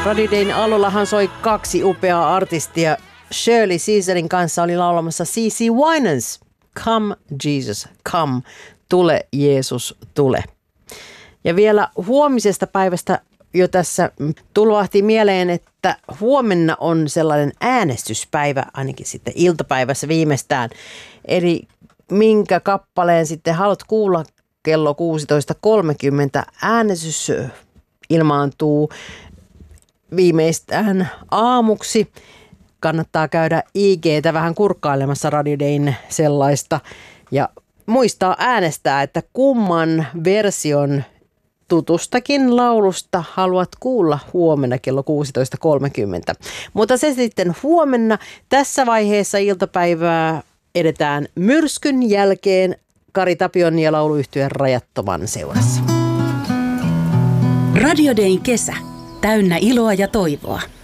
Radio Dayn alullahan soi kaksi upeaa artistia. Shirley Caesarin kanssa oli laulamassa CeCe Winans. Come Jesus, come. Tule Jeesus, tule. Ja vielä huomisesta päivästä jo tässä tulvahti mieleen, että huomenna on sellainen äänestyspäivä, ainakin sitten iltapäivässä viimeistään. Eli minkä kappaleen sitten haluat kuulla kello 16.30 äänestys ilmaantuu viimeistään aamuksi. Kannattaa käydä IG:tä vähän kurkkailemassa Radio Dayn sellaista ja muistaa äänestää, että kumman version tutustakin laulusta haluat kuulla huomenna kello 16.30. Mutta se sitten huomenna. Tässä vaiheessa iltapäivää edetään Myrskyn jälkeen Kari Tapion ja lauluyhtyeen Rajattoman seurassa. Radio Dayn kesä. Täynnä iloa ja toivoa.